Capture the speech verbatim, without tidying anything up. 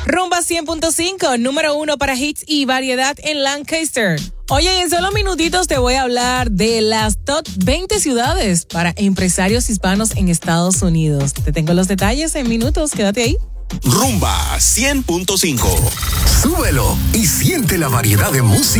Rumba cien punto cinco, número uno para hits y variedad en Lancaster. Oye, en solo minutitos te voy a hablar de las top veinte ciudades para empresarios hispanos en Estados Unidos. Te tengo los detalles en minutos, quédate ahí. Rumba cien punto cinco. Súbelo y siente la variedad de música